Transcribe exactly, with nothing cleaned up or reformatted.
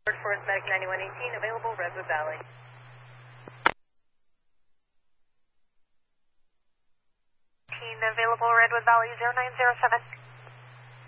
Forest Medic ninety-one eighteen, available Redwood Valley. Available Redwood Valley zero nine zero seven.